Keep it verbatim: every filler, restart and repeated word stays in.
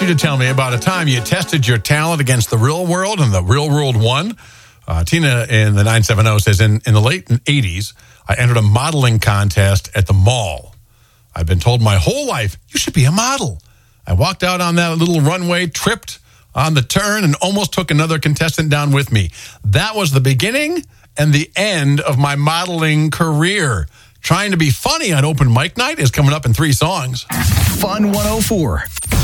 you to tell me about a time you tested your talent against the real world and the real world won. Uh, Tina in the nine seven zero says, in, in the late eighties, I entered a modeling contest at the mall. I've been told my whole life, you should be a model. I walked out on that little runway, tripped on the turn, and almost took another contestant down with me. That was the beginning and the end of my modeling career. Trying to be funny on open mic night is coming up in three songs. Fun one oh four.